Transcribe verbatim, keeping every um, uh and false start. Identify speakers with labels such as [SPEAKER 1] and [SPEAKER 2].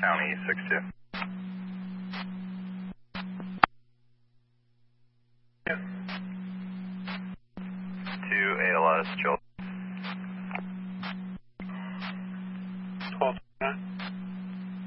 [SPEAKER 1] County six two. Two A L S, Joel.